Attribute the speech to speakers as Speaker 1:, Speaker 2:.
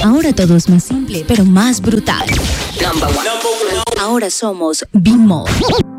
Speaker 1: Ahora todo es más simple, pero más brutal. Ahora somos B-Mall.